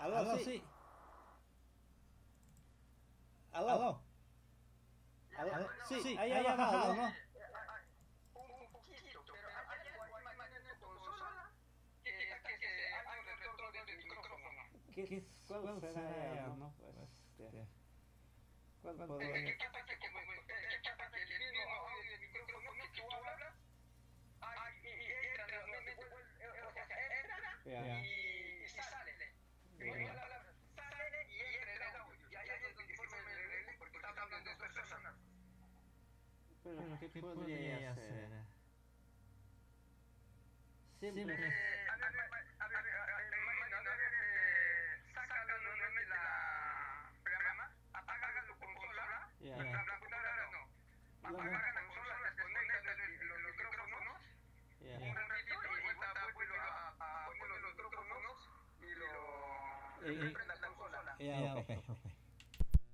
Aló, sí. Aló. Aló. Sí, ahí ha bajado, ¿no? Un poquito, pero hay algo ahí más en tu consola que hay un retorno del micrófono. ¿Cuál será? No, pues, ¿cuál podría? ¿Qué pasa que el mismo audio del micrófono que tú hablas entra realmente, o sea, entra y sale. Sale y entra el audio. Y ahí es donde forma el eco porque está hablando dos personas. Pero, ¿qué podría hacer? Siempre. Saca nuevamente la programa, apaga tu consola, la computadora no. Apaga la consola, desconecta los micrófonos, un ratito y vuelve a poner los micrófonos y prende la consola. Ya, ok.